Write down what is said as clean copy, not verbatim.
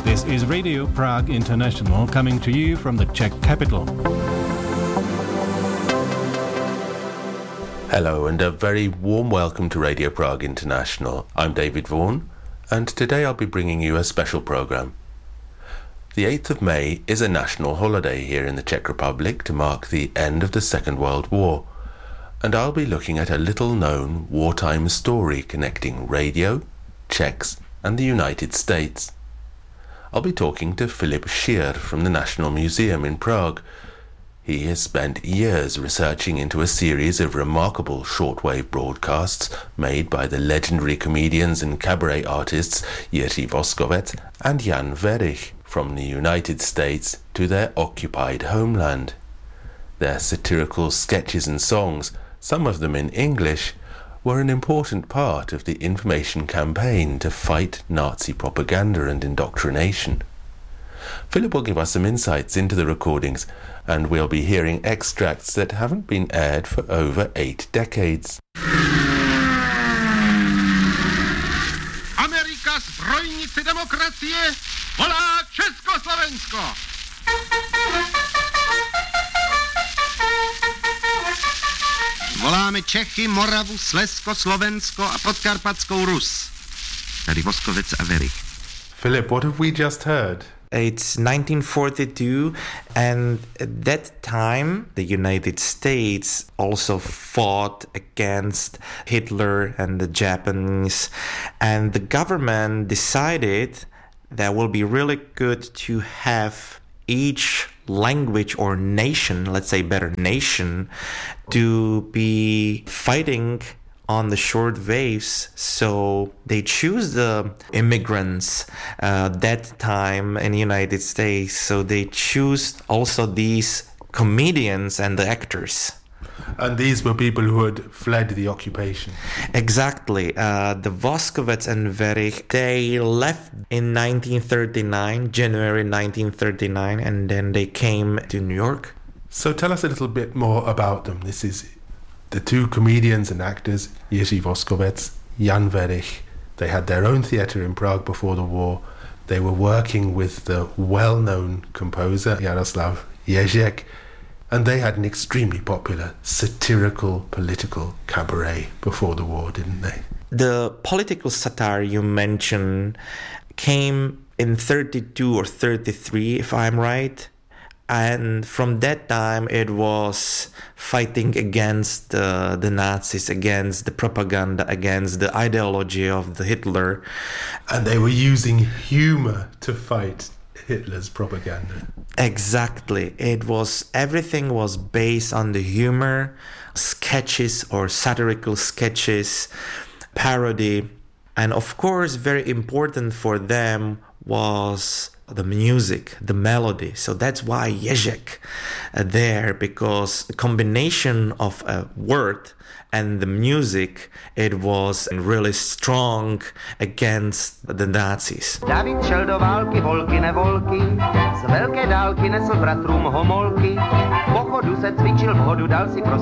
This is Radio Prague International coming to you from the Czech capital. Hello and a very warm welcome to Radio Prague International. I'm David Vaughan and today I'll be bringing you a special programme. The 8th of May is a national holiday here in the Czech Republic to mark the end of the Second World War, and I'll be looking at a little-known wartime story connecting radio, Czechs and the United States. I'll be talking to Filip Schier from the National Museum in Prague. He has spent years researching into a series of remarkable shortwave broadcasts made by the legendary comedians and cabaret artists Jiří Voskovec and Jan Werich from the United States to their occupied homeland. Their satirical sketches and songs, some of them in English, were an important part of the information campaign to fight Nazi propaganda and indoctrination. Philip will give us some insights into the recordings, and we'll be hearing extracts that haven't been aired for over 8 decades. Amerika zbrojnici demokracie volá Československo! Voláme Čechy, Moravu, Slezsko, Slovensko a Podkarpatskou Rus. Tady Voskovec a Werich. Philip, what have we just heard? It's 1942, and at that time, the United States also fought against Hitler and the Japanese, and the government decided that will be really good to have each language or nation, let's say better nation, to be fighting on the short waves. So they choose the immigrants that time in the United States. So they choose also these comedians and the actors. And these were people who had fled the occupation. Exactly. The Voskovec and Werich, they left in 1939, January 1939, and then they came to New York. So tell us a little bit more about them. This is the two comedians and actors, Jiří Voskovec, Jan Werich. They had their own theatre in Prague before the war. They were working with the well-known composer Jaroslav Ježek, and they had an extremely popular satirical political cabaret before the war, didn't they? The political satire you mentioned came in 32 or 33, if I'm right. And from that time, it was fighting against the Nazis, against the propaganda, against the ideology of the Hitler. And they were using humor to fight Hitler's propaganda. Exactly. Everything was based on the humor, sketches or satirical sketches, parody. And of course, very important for them was the music, the melody. So that's why Ježek there, because a combination of a word and the music, it was really strong against the Nazis. David šel do války, volky nevolky, z velké dálky nesl bratrům homolky, po chodu se cvičil, v hodu dal si pro